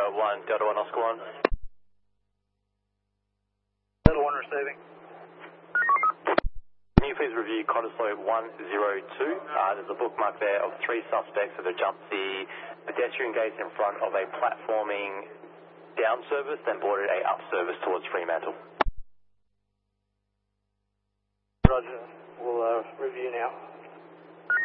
Delta 1 Oscar 1. Delta 1 receiving. Can you please review Cottesloe 102? There's a bookmark there of 3 suspects that have jumped the pedestrian gates in front of a platforming down service, then boarded a up service towards Fremantle. Roger. We'll review now.